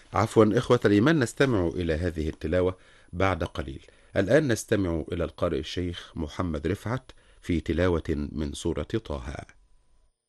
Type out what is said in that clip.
عفوا إخوة الإيمان، نستمع إلى هذه التلاوة بعد قليل. الآن نستمع إلى القارئ الشيخ محمد رفعت في تلاوة من سورة طه.